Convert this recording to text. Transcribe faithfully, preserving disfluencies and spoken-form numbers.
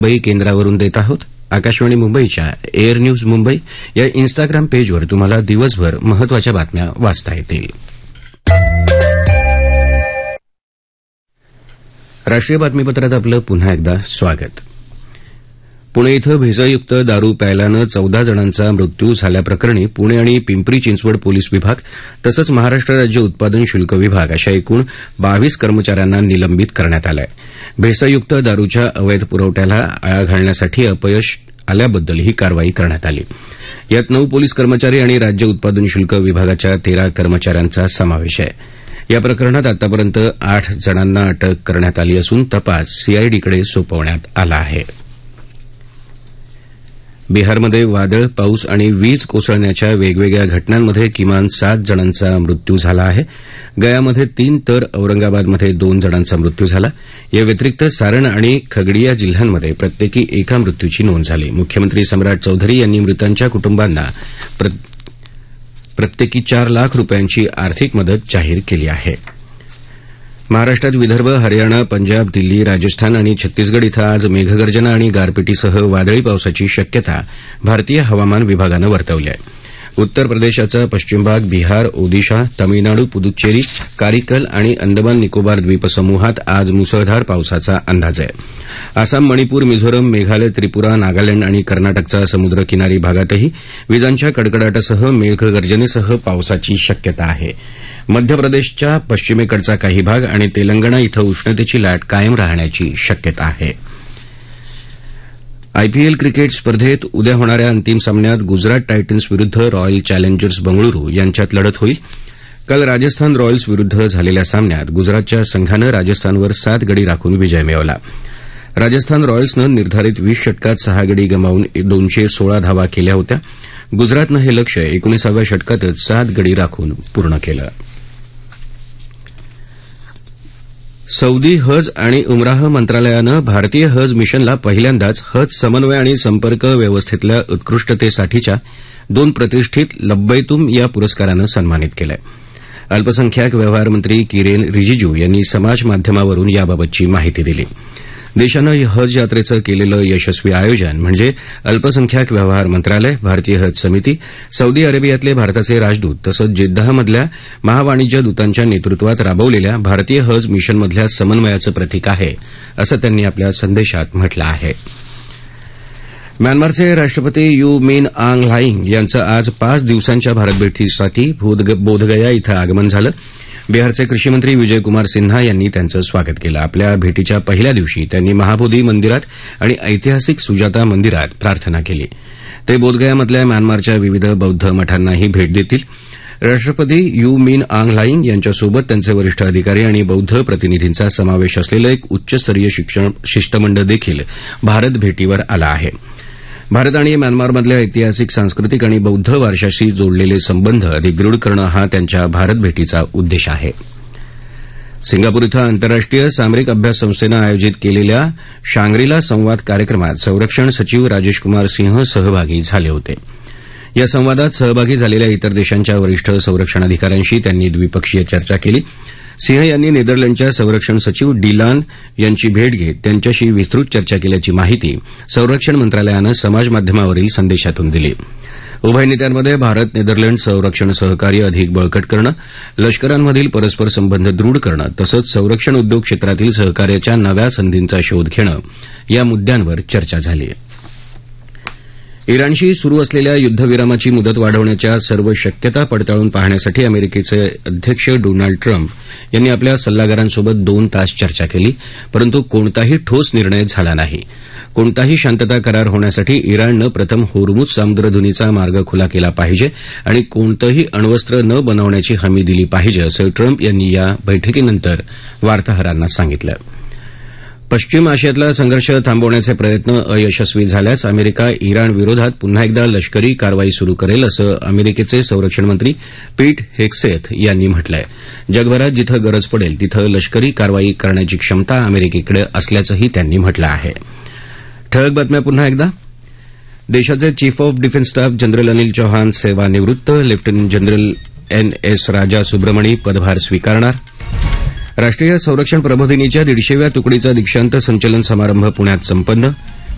मुंबई केंद्रावरून देत आहोत. आकाशवाणी मुंबईच्या एअर न्यूज मुंबई या इन्स्टाग्राम पेजवर तुम्हाला दिवसभर महत्वाच्या बातम्या वाचता येतील. राष्ट्रीय बातमीपत्रात आपलं पुन्हा एकदा स्वागत. पुणे इथं भेसळयुक्त दारू प्यायल्यानं चौदा जणांचा मृत्यू झाल्याप्रकरणी पुणे आणि पिंपरी चिंचवड पोलीस विभाग तसंच महाराष्ट्र राज्य उत्पादन शुल्क विभाग अशा एकूण बावीस कर्मचाऱ्यांना निलंबित करण्यात आलं आहे. भेसळयुक्त दारूच्या अवैध पुरवठ्याला आळा घालण्यासाठी अपयश आल्याबद्दल ही कारवाई करण्यात आली. यात नऊ पोलीस कर्मचारी आणि राज्य उत्पादन शुल्क विभागाच्या तेरा कर्मचाऱ्यांचा समावेश आहे. या प्रकरणात आतापर्यंत आठ जणांना अटक करण्यात आली असून तपास सीआयडीकडे सोपवण्यात आला आहे. बिहारमध्ये वादळ, पाऊस आणि वीज कोसळण्याच्या वेगवेगळ्या घटनांमध्ये किमान सात जणांचा मृत्यू झाला आहे. गयामध्ये तीन तर औरंगाबादमध्ये दोन जणांचा मृत्यू झाला. या व्यतिरिक्त सारण आणि खगडिया जिल्ह्यांमध्ये प्रत्येकी एका मृत्यूची नोंद झाली. मुख्यमंत्री सम्राट चौधरी यांनी मृतांच्या कुटुंबांना प्रत्येकी चार लाख रुपयांची आर्थिक मदत जाहीर केली आहे. महाराष्ट्रात विदर्भ, हरियाणा, पंजाब, दिल्ली, राजस्थान आणि छत्तीसगड इथं आज मेघगर्जना आणि गारपिटीसह वादळी पावसाची शक्यता भारतीय हवामान विभागानं वर्तवली आहे. उत्तर प्रदेशाचा पश्चिम भाग, बिहार, ओदिशा, तमिळनाडू, पुदुच्चेरी, कारिकल आणि अंदमान निकोबार द्वीपसमूहात आज मुसळधार पावसाचा अंदाज आहे. आसाम, मणिपूर, मिझोरम, मेघालय, त्रिपुरा, नागालँड आणि कर्नाटकचा समुद्र किनारी भागातही विजांच्या कडकडाटासह मेघगर्जनेसह पावसाची शक्यता आहे. मध्य प्रदेशच्या पश्चिमेकडचा काही भाग आणि तेलंगणा इथं उष्णतेची लाट कायम राहण्याची शक्यता आहे. आयपीएल क्रिकेट स्पर्धेत उद्या होणाऱ्या अंतिम सामन्यात गुजरात टायटन्स विरुद्ध रॉयल चॅलेंजर्स बंगळुरू यांच्यात लढत होईल. काल राजस्थान रॉयल्स विरुद्ध झालेल्या सामन्यात गुजरातच्या संघानं राजस्थानवर सात गडी राखून विजय मिळवला. राजस्थान रॉयल्सनं निर्धारित वीस षटकात सहा गडी गमावून दोनशे सोळा धावा केल्या होत्या. गुजरातनं हे लक्ष्य एकोणीसाव्या षटकातच सात गडी राखून पूर्ण केलं. सौदी हज आणि उमराह मंत्रालयानं भारतीय हज मिशनला पहिल्यांदाच हज समन्वय आणि संपर्क व्यवस्थेतल्या उत्कृष्टतेसाठीच्या दोन प्रतिष्ठित लब्बैतुम या पुरस्कारानं सन्मानित केलं आहे. अल्पसंख्याक व्यवहार मंत्री किरेन रिजिजू यांनी समाज माध्यमावरून याबाबतची माहिती दिली. देशानं हज यात्रेचं केलेलं यशस्वी आयोजन म्हणजे अल्पसंख्याक व्यवहार मंत्रालय, भारतीय हज समिती, सौदी अरेबियातले भारताचे राजदूत तसंच जेद्दाहमधल्या महावाणिज्य दूतांच्या नेतृत्वात राबवलेल्या भारतीय हज मिशनमधल्या समन्वयाचं प्रतीक आहे, असं त्यांनी आपल्या संदेशात म्हटलं आहे. म्यानमारचे राष्ट्रपती यू मिन आंग ल्हाईंग यांचं आज पाच दिवसांच्या भारत भेटीसाठी बोधगया इथं आगमन झालं. बिहारचे कृषीमंत्री विजयकुमार सिन्हा यांनी त्यांचं स्वागत केलं. आपल्या भेटीच्या पहिल्या दिवशी त्यांनी महाबोधी मंदिरात आणि ऐतिहासिक सुजाता मंदिरात प्रार्थना केली. ते बोधगयामधल्या म्यानमारच्या विविध बौद्ध मठांनाही भेट देतील. राष्ट्रपती यू मिन आंग ल्हाईंग यांच्यासोबत त्यांचे वरिष्ठ अधिकारी आणि बौद्ध प्रतिनिधींचा समावेश असलेलं एक उच्चस्तरीय शिष्टमंडळ देखील भारत भेटीवर आलं आहे. भारत आणि म्यानमारमधल्या ऐतिहासिक, सांस्कृतिक आणि बौद्ध वारशाशी जोडलेले संबंध अधिक दृढ करणं हा त्यांच्या भारत भेटीचा उद्देश आहे. सिंगापूर इथं आंतरराष्ट्रीय सामरिक अभ्यास संस्थेनं आयोजित केलेल्या शांग्रीला संवाद कार्यक्रमात संरक्षण सचिव राजेश कुमार सिंह सहभागी झाले होते. या संवादात सहभागी झालेल्या इतर देशांच्या वरिष्ठ संरक्षण अधिकाऱ्यांशी त्यांनी द्विपक्षीय चर्चा केली. सिंह यांनी नेदरलँडच्या संरक्षण सचिव डिलान यांची भेट घेत त्यांच्याशी विस्तृत चर्चा केल्याची माहिती संरक्षण मंत्रालयानं समाजमाध्यमावरील संदेशातून दिली. उभय नेत्यांमध्ये भारत नेदरलँड संरक्षण सहकार्य अधिक बळकट करणं, लष्करांमधील परस्पर संबंध दृढ करणं तसंच संरक्षण उद्योग क्षेत्रातील सहकार्याच्या नव्या संधींचा शोध घेणं या मुद्द्यांवर चर्चा झाली. इराणशी सुरू असलेल्या युद्धविरामाची मुदत वाढवण्याच्या सर्व शक्यता पडताळून पाहण्यासाठी अमेरिकेचे अध्यक्ष डोनाल्ड ट्रम्प यांनी आपल्या सल्लागारांसोबत दोन तास चर्चा केली, परंतु कोणताही ठोस निर्णय झाला नाही. कोणताही शांतता करार होण्यासाठी इराणनं प्रथम होर्मुझ सामुद्रधुनीचा मार्ग खुला केला पाहिजे आणि कोणतंही अण्वस्त्र न बनवण्याची हमी दिली पाहिजे, असं ट्रम्प यांनी या बैठकीनंतर वार्ताहरांना सांगितलं. पश्चिम आशियातला संघर्ष थांबवण्याचे प्रयत्न अयशस्वी झाल्यास अमेरिका इराण विरोधात पुन्हा एकदा लष्करी कारवाई सुरू करेल, असं अमेरिकेचे संरक्षण मंत्री पीट हेग्सेथ यांनी म्हटलंय. जगभरात जिथं गरज पडेल तिथं लष्करी कारवाई करण्याची क्षमता अमेरिकेकडे असल्याचंही त्यांनी म्हटलं आहे. ठळक बातम्या पुन्हा एकदा. देशाचे chief of defence staff general Anil Chauhan सेवानिवृत्त. लेफ्टनंट जनरल एन एस राजा सुब्रमणी पदभार स्वीकारणार. राष्ट्रीय संरक्षण प्रबोधिनीच्या दीडशेव्या तुकडीचा दीक्षांत संचलन समारंभ पुण्यात संपन्न.